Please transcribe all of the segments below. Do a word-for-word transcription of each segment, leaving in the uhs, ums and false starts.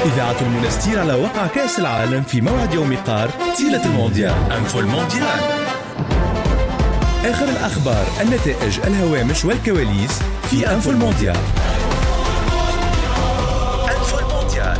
إذاعة المنستير على وقع كأس العالم في موعد يوم قار تيلة المونديال. أنفو المونديال. آخر الأخبار، النتائج، الهوامش والكواليس في أنفو المونديال. أنفو المونديال.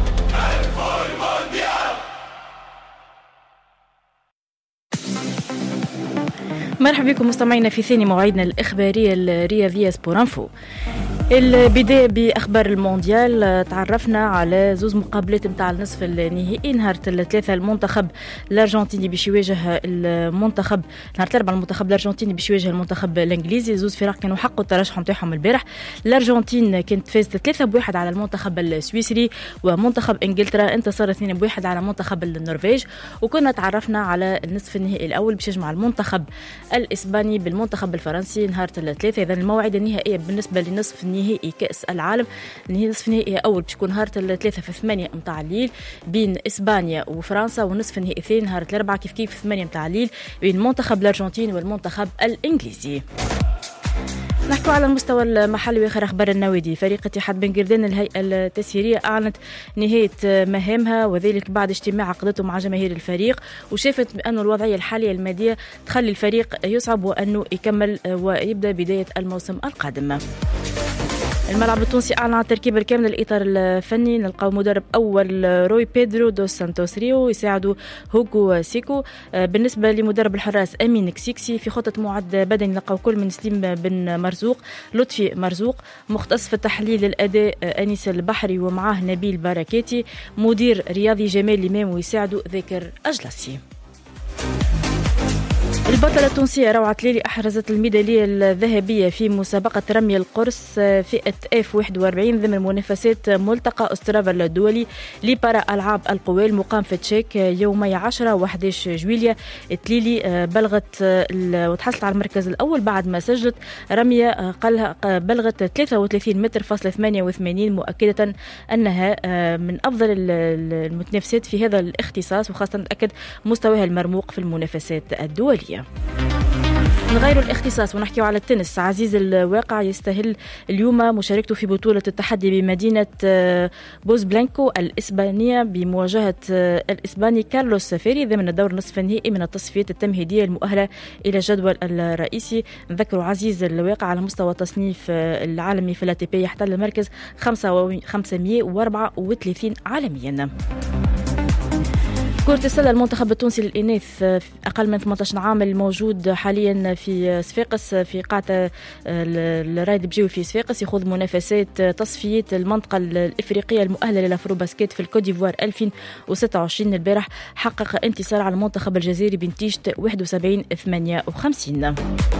مرحبا بكم مستمعينا في ثاني مواعيدنا الإخبارية الرياضية سبورانفو. البداية بأخبار المونديال. تعرفنا على زوز مقابلات متاع النصف النهائي. نهار الثلاثاء المنتخب الأرجنتيني باش يواجه المنتخب نهار الأربعاء المنتخب الأرجنتيني باش يواجه المنتخب الإنجليزي. زوز فرق كانوا حقوا الترشح نتاعهم البارح. الأرجنتين كانت فازت ثلاثة بواحد على المنتخب السويسري، ومنتخب إنجلترا انتصر اثنين بواحد على منتخب النرويج. وكنا تعرفنا على النصف النهائي الأول باش يجمع المنتخب الإسباني بالمنتخب الفرنسي نهار الثلاثاء. إذن الموعد النهائي بالنسبة لنصف النهائي كأس العالم نصف النهائي أول باش يكون نهار الثلاثاء في ثمانية متاع الليل بين إسبانيا وفرنسا، ونصف النهائي الثاني نهار الأربعاء كيف كيف في ثمانية متاع الليل بين منتخب الأرجنتين والمنتخب الإنجليزي. نحكوا على المستوى المحلي واخر اخبار النوادي. فريق اتحاد بن قردان الهيئه التسييريه اعلنت نهايه مهامها، وذلك بعد اجتماع عقدته مع جماهير الفريق، وشافت بأن الوضعيه الحاليه الماديه تخلي الفريق يصعب وانه يكمل ويبدا بدايه الموسم القادم. الملعب التونسي أعلن عن التركيبة الكاملة الإطار الفني. نلقاو مدرب أول روي بيدرو دوس سانتوس ريو، يساعده هوغو سيكو. بالنسبة لمدرب الحراس أمين كسيكسي، في خطة معد بدني نلقاو كل من سليم بن مرزوق، لطفي مرزوق، مختص في تحليل الأداء أنيس البحري ومعاه نبيل باراكيتي، مدير رياضي جمال الإمام ويساعده ذاكر أجلسي. البطلة التونسية روعة تليلي أحرزت الميدالية الذهبية في مسابقة رمي القرص فئة إف واحد وأربعين ضمن منافسات ملتقى أسترافا الدولي لبارا ألعاب القوى المقام في تشيك يومي عشرة وأحد عشر جويلية. تليلي بلغت وتحصلت على المركز الأول بعد ما سجلت رمية قالها بلغت ثلاثة وثلاثين متر فاصلة ثمانية وثمانين، مؤكدة أنها من أفضل المتنافسات في هذا الاختصاص، وخاصة تأكد مستواها المرموق في المنافسات الدولية. نغير الاختصاص ونحكي على التنس. عزيز الواقع يستهل اليوم مشاركته في بطولة التحدي بمدينة بوز بلانكو الإسبانية بمواجهة الإسباني كارلوس سافيري ضمن الدور نصف النهائي من التصفيات التمهيدية المؤهلة إلى الجدول الرئيسي. نذكر عزيز الواقع على مستوى التصنيف العالمي في الأتي بي يحتل المركز خمسمائة وأربعة وثلاثين عالميا. كرة السلة المنتخب التونسي للإناث أقل من ثمانية عشر عام الموجود حاليا في صفاقس في قاعة الرايد بجيو في صفاقس يخوض منافسات تصفية المنطقة الإفريقية المؤهلة للأفرو باسكيت في الكوديفوار ألفين وستة وعشرين. البارح حقق انتصار على المنتخب الجزائري بنتيجة واحد وسبعين ثمانية وخمسين.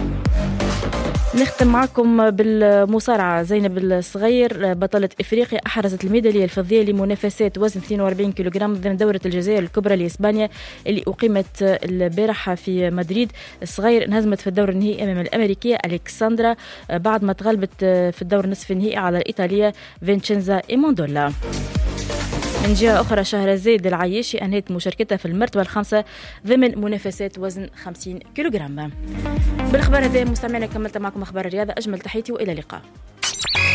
نختم معكم بالمصارعة. زينب الصغير بطلة إفريقيا أحرزت الميدالية الفضية لمنافسات وزن اثنين وأربعين كيلوغرام ضمن دورة الجزائر الكبرى لإسبانيا اللي أقيمت البارحة في مدريد. الصغير انهزمت في الدور النهائي أمام الأمريكية ألكسندرا بعد ما تغلبت في الدور النصف النهائي على الإيطالية فينشينزا إيموندولا. من جهة أخرى شهرزاد العياشي أنهت مشاركتها في المرتبة الخامسة ضمن منافسات وزن خمسين كيلوغرام. بالأخبار هذه مستمعينا كملت معكم أخبار الرياضة. أجمل تحياتي وإلى اللقاء.